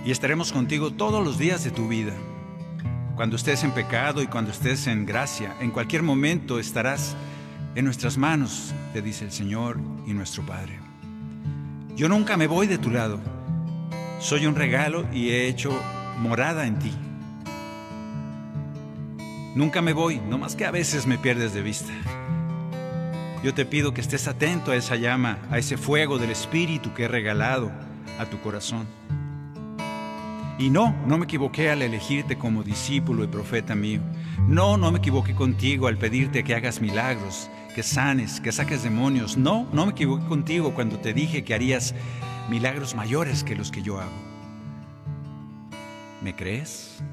y estaremos contigo todos los días de tu vida. Cuando estés en pecado y cuando estés en gracia, en cualquier momento estarás en nuestras manos, te dice el Señor y nuestro Padre. Yo nunca me voy de tu lado. Soy un regalo y he hecho morada en ti. Nunca me voy, no más que a veces me pierdes de vista. Yo te pido que estés atento a esa llama, a ese fuego del Espíritu que he regalado a tu corazón. Y no me equivoqué al elegirte como discípulo y profeta mío. No me equivoqué contigo al pedirte que hagas milagros, que sanes, que saques demonios. No me equivoqué contigo cuando te dije que harías milagros mayores que los que yo hago. ¿Me crees?